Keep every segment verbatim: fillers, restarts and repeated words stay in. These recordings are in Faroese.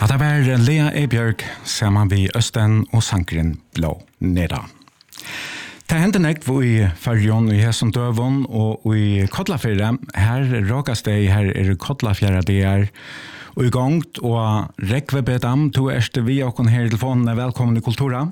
Det var Lea Ebjørk sammen vi Østen og sankeren Blå Neda. Det hendte nekt vi i Fyrjon i Hesson Døvon og i Kodlafjæra. Her råkas det, her er Kodlafjæra det er og i gongt og Rekve Bedam, to erste vi og her i telefonen. Velkommen i Kultura.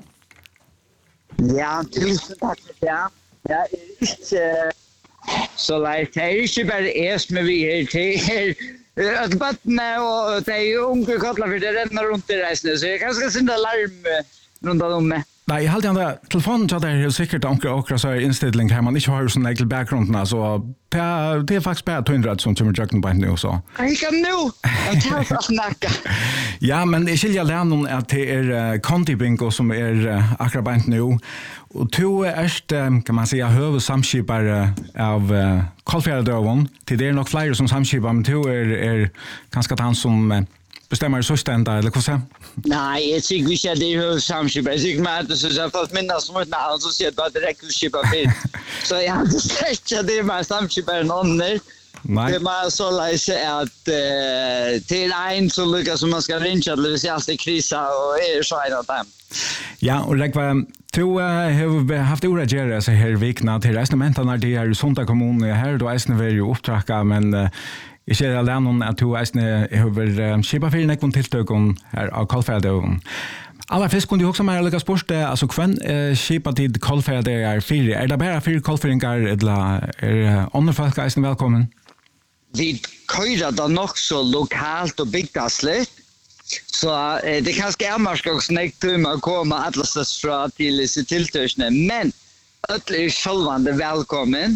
Ja, tusen takk for det. Jeg er ikke så leit. Jeg er ikke bare es med vi her til at battene og de unge Kodlafjæra renner rundt i reisene, så jeg kan skal synde alarm rundt om meg. Nei, jeg halte igjen det. Telefonen til det er sikkert akkurat akkurat så er innstilling her. Man ikke har sånn egentlig bakgrunden, så det er, det er faktisk bare tøynredd som kommer drøkken på en nå, så. Jeg kan nå! Jeg tar for å snakke. Ja, men jeg skiljer det noen at det er uh, Conti Bingo som er uh, akkurat på en nå. Og to er, kan man si, høvesamskipere av uh, Kolfjæradøven. Til det er nok flere som samskipere, men to er, er kanskje han som uh, bestemmer søstenda, eller hva sier? Nei, jeg tykker ikke at det er høvesamskipere. Jeg tykker meg at jeg har fått minnes som et navn, så sier jeg bare direkte skipere fint. Så jeg har ikke sett at det er mer samskipere enn ånder. Nei. Det er bare så leise at uh, til en så lykkes som man skal ringe til hvis jeg alltid kriser og er så en av dem. Ja, og Rekva, du uh, har haft ordet gjøre seg her vikna til reisnementene de er i Sunda kommune her, du eisne vil jo opptrakka, men uh, jeg ser alene at du eisne har kjipa fyrir nekvån tiltøkken her av Kolfjæradøven. Aller først kunne du også mer lykkes spørste, altså hvem uh, kjipa tid Kolfjæradøven er fyrir? Er det bare fyrir Kolfjæringar, eller er uh, andre folk eisne velkommen? Vi køyrer da nok så lokalt og bygdaslig, så eh, det kan skjermarsk og snakk til å komme atlastes fra til disse tiltørsene, men alle er selvvande velkommen,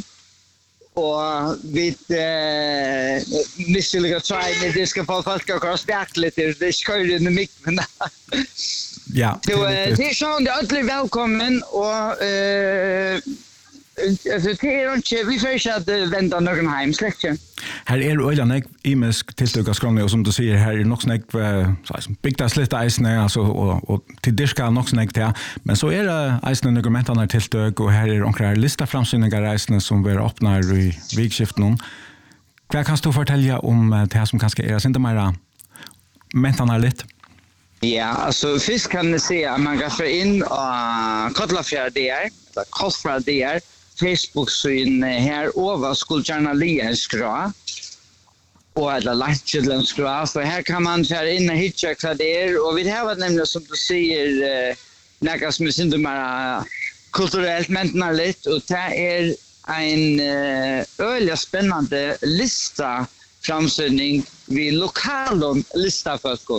og vi eh, mislykker treine, det skal få folk akkurat spjert litt, det skjører inn i mikvene. Ja. Så eh, det er sånn, det er alle velkommen, og eh, alltså det är inte vi får inte att vänta någon hem släkt. Här är öliga nek imisk tillstöka skrån och som du säger här är nog snack så som bigta slitta isne alltså och och till diska nog snack där men så är det isne argumentarna tillstök och här är några lista framsyningar isne som vi öppnar i vikskiften. Vad kan du fortälja om det som kanske är inte mer mentarna lite? Ja, alltså först kan ni se att man kan få in och Kodlafjära D R, Kolfjära D R, Facebook-syn här över skulle gärna ligga en skra och eller lunchen en skra, så här kan man köra in och hitta vad det är och vi har nämligen som du säger några som är inte mer kulturellt mentalt och det är en öliga spännande lista framsynning vid lokala lista för skott.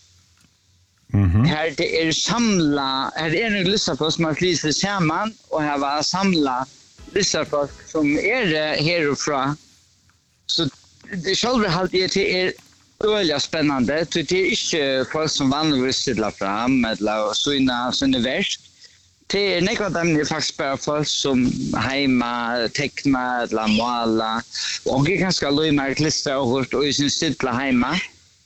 Mm-hmm. Her det er samla, her er en lissafolk som har flyttet sammen, og her var samla lissafolk som er herifra. Så det selv har det til er øyelig spennende, det er ikke folk som vanligvis stiller fram, eller sånne, sånne versk. Det er nekva dem er faktisk bare folk som heima, tekna, eller måla, og ikke kanskje løymer klistra og hørt, og i sin stidla heima.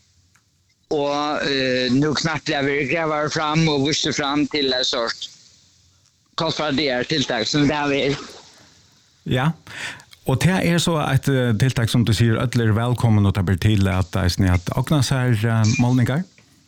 Og uh, nu knappt jag vill gräva fram och vuxa fram till en sort Kolfjära tilltag som det har vi. Ja, och det är så ett uh, tilltag som du säger att är välkommen att ta bort till att det är att öppna så här uh, målningar.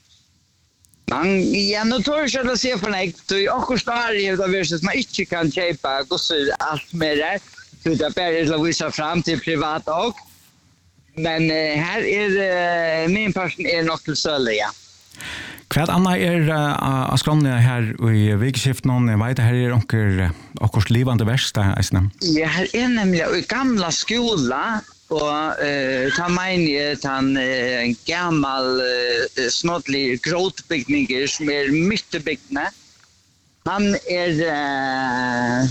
Man, ja, nu tror jag att se för mig att jag också står i det verset man inte kan köpa gossar allt med det. Så det är bara att visa fram till privat och men uh, här är uh, min person är nog till söle, ja. Vad annat är uh, askrona här i vikskiften? Jag vet här är onker och livande värsta isna. Ja, här är nämligen i gamla skola och uh, ta mig han uh, en gammal uh, snoddlig gråtbyggning som är myttebyggna. Han är uh,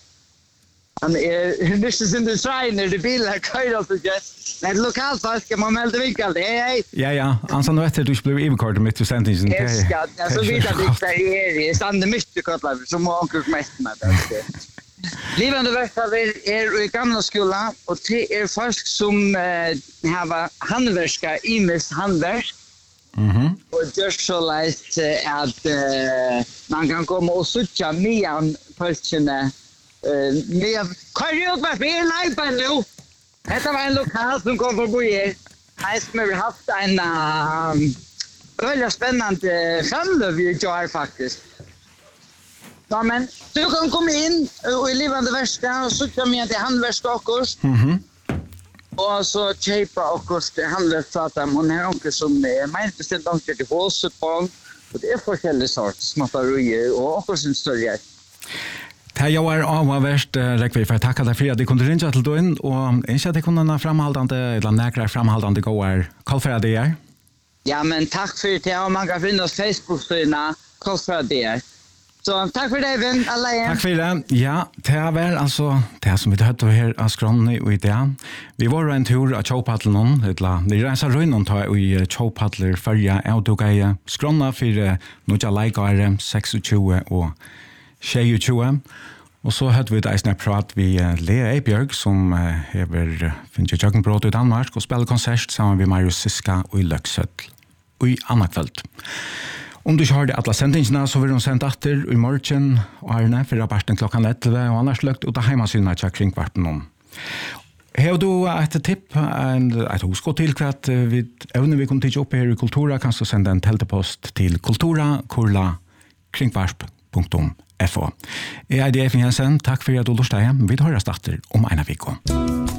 han är nästan in the trainer det bilar kör alltså just när lokalt folk man melder vinkal hej hej ja ja han sa nu efter du skulle bli överkort med till sentingen ja ja så vid att det är stannar mycket kopplar som onkel mest med det livande verkar är i gamla skolan och det är folk som uh, har handverska i mis handverk mhm och just så lätt att uh, man kan komma och söka mian personer Eh, med kör ut med fel live nu. Det var en lokal som kom förbi. Här som vi haft en um, öliga spännande framlöv vi gör faktiskt. Ja, men du kan komma in och i livande värsta och så kommer jag till handverkskakors. Mhm. Och så köpa och det handlar så att hon har onkel som är mer bestämt onkel till hålsupång. Och det är forskjellige sorts småtterier och också sin större. Det jag var avvärst räcker vi för att tacka dig för att du kunde ringa till då och inte att det kunde framhållande eller näkra framhållande går kallfärd det är. Ja, men tack för det och man kan finna oss Facebook-sidorna kallfärd det är. Så tack för det, vän, alla igen. Tack för det. Ja, det var alltså det som vi hade här av skrån och det. Vi var en tur av Tjåpaddlen, eller vi reser runt ta i Tjåpaddler förra autogreje skråna för några lejkare tjugoseks och tjugosju. Och så hade vi ett snart prat vi Lea Ebjörg som har finnit joggenbrott i Danmark och spelar konsert sammen med Marius Siska och i Løksøtl och i Annakveld. Om du ikke har det alle sendingsene, så vil du sende etter i morgen og Arne for rapporten klokken elleve og annars løgt ut av hjemmesynene til kringkvarten om. Har du et tipp, et husk til hva vi evner vi kunne titte opp her i Kultura, kan du sende en teltepost til kultura kurla kringkvart punktum f o. Jeg er Efin Jensen, takk for at du lort deg. Vi høres etter om en av uken.